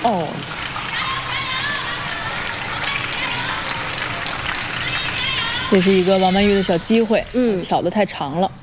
哦，这是一个王曼玉的小机会，挑得太长了。